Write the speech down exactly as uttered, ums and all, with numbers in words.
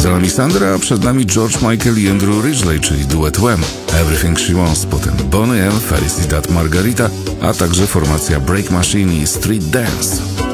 Za nami Sandra, a przed nami George Michael i Andrew Ridgeley, czyli duet Wham, Everything She Wants, potem Boney M, Felicidad Margarita, a także formacja Break Machine i Street Dance.